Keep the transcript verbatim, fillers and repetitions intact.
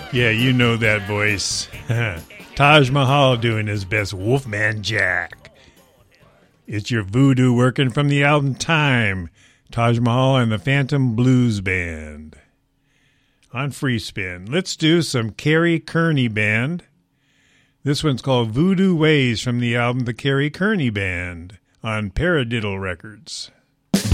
Yeah, you know that voice. Taj Mahal doing his best Wolfman Jack. It's your voodoo working from the album Time. Taj Mahal and the Phantom Blues Band. On Free Spin, let's do some Kerry Kearney Band. This one's called Voodoo Ways from the album The Kerry Kearney Band on Paradiddle Records.